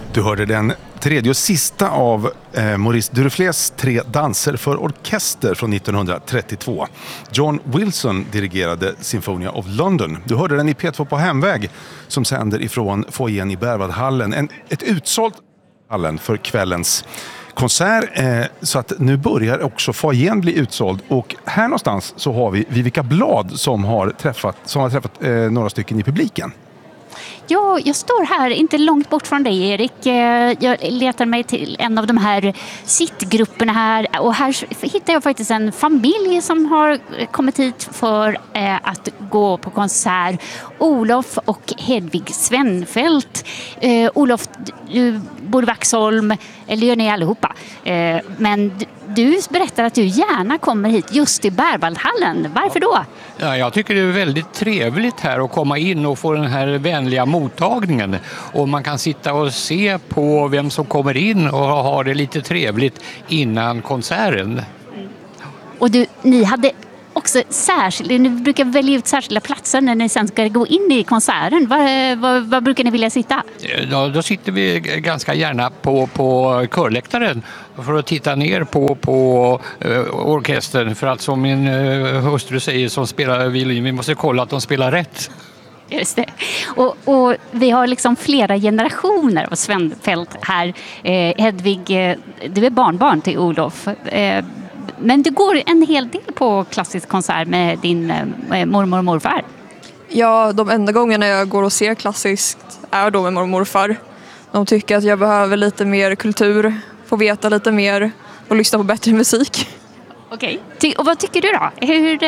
Du hörde den tredje och sista av Maurice Duruflés 3 danser för orkester från 1932. John Wilson dirigerade Symphony of London. Du hörde den i P2 på hemväg som sänder ifrån foajén i Berwaldhallen. Ett utsålt hallen för kvällens konsert, så att nu börjar också foajén bli utsåld, och här någonstans så har vi Vivica Blad som har träffat några stycken i publiken. Ja, jag står här inte långt bort från dig, Erik. Jag letar mig till en av de här sittgrupperna här, och här hittar jag faktiskt en familj som har kommit hit för att gå på konsert. Olof och Hedvig Svenfeldt. Olof, du bor i Vaxholm, eller gör ni allihopa. Men du berättar att du gärna kommer hit just till Berwaldhallen. Varför då? Ja, jag tycker det är väldigt trevligt här att komma in och få den här vänliga mottagningen. Och man kan sitta och se på vem som kommer in och ha det lite trevligt innan konserten. Och ni hade också ni brukar välja ut särskilda platser när ni sen ska gå in i konserten. Var brukar ni vilja sitta? Ja, då sitter vi ganska gärna på körläktaren för att titta ner på orkestern. För att som min hustru säger som spelar violin, vi måste kolla att de spelar rätt. Just det. Och vi har liksom flera generationer av Svenfeldt här. Hedvig, du är barnbarn till Olof. Men du går en hel del på klassisk konsert med din mormor och morfar. Ja, de enda gångerna jag går och ser klassiskt är då med mormor och morfar. De tycker att jag behöver lite mer kultur, få veta lite mer och lyssna på bättre musik. Okej. Och vad tycker du då?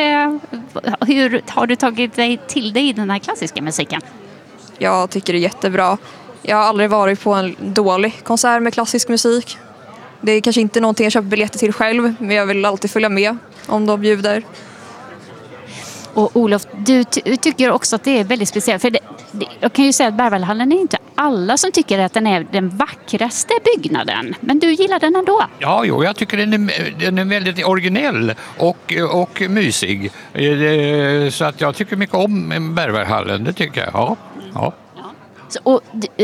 Hur har du tagit dig till dig i den här klassiska musiken? Jag tycker det är jättebra. Jag har aldrig varit på en dålig konsert med klassisk musik. Det är kanske inte någonting jag köper biljetter till själv, men jag vill alltid följa med om de bjuder. Och Olof, du tycker också att det är väldigt speciellt. För jag kan ju säga att Berwaldhallen är inte alla som tycker att den är den vackraste byggnaden. Men du gillar den ändå? Ja, jag tycker den är väldigt originell och mysig. Så att jag tycker mycket om Berwaldhallen, det tycker jag. Ja. Och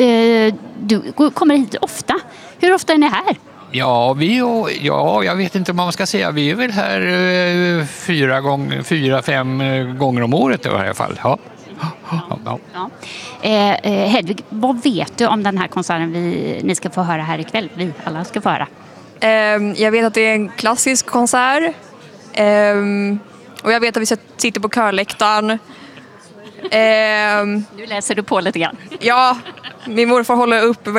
du kommer hit ofta. Hur ofta är ni här? Ja, jag vet inte vad man ska säga. Vi är väl här 4-5 gånger om året i varje fall. Ja. Hedvig, vad vet du om den här konserten ni ska få höra här ikväll? Vi alla ska få höra. Jag vet att det är en klassisk konsert. Och jag vet att vi sitter på körläktaren. Nu läser du på lite grann. Ja, min morfar håller upp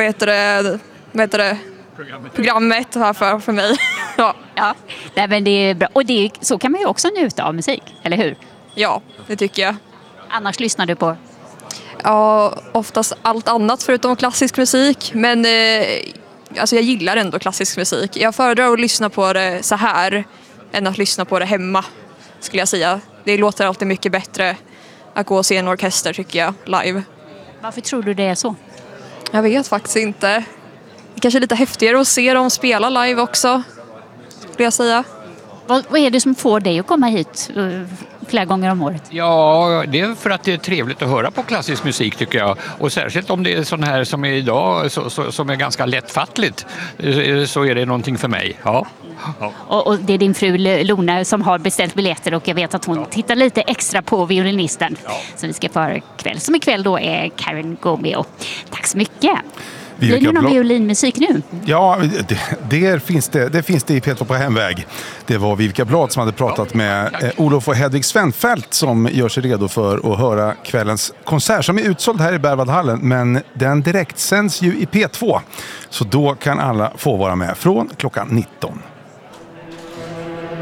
programmet här för mig. Ja. Nej, men det är bra. Och så kan man ju också njuta av musik, eller hur? Ja, det tycker jag. Annars lyssnar du på? Ja, oftast allt annat förutom klassisk musik. Men alltså jag gillar ändå klassisk musik. Jag föredrar att lyssna på det så här än att lyssna på det hemma, skulle jag säga. Det låter alltid mycket bättre att gå och se en orkester, tycker jag, live. Varför tror du det är så? Jag vet faktiskt inte. Det kanske är lite häftigare att se dem spela live också, skulle jag säga. Vad är det som får dig att komma hit flera gånger om året? Ja, det är för att det är trevligt att höra på klassisk musik, tycker jag. Och särskilt om det är sån här som är idag, som är ganska lättfattligt, så är det någonting för mig. Ja. Och det är din fru Lona som har beställt biljetter, och jag vet att hon tittar lite extra på violinisten som vi ska få höra ikväll. Som ikväll då är Karen Gomeo. Tack så mycket. Blir det någon violinmusik nu? Ja, det finns det i P2 på hemväg. Det var Vivica Blad som hade pratat med Olof och Hedvig Svenfeldt som gör sig redo för att höra kvällens konsert som är utsåld här i Berwaldhallen. Men den direkt sänds ju i P2. Så då kan alla få vara med från klockan 19.